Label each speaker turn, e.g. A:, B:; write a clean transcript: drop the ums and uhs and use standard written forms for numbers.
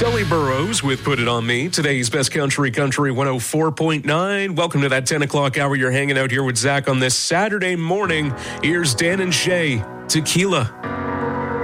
A: Shelly Burrows with Put It On Me, today's Best Country 104.9. Welcome to that 10 o'clock hour. You're hanging out here with Zach on this Saturday morning. Here's Dan and Shay, Tequila.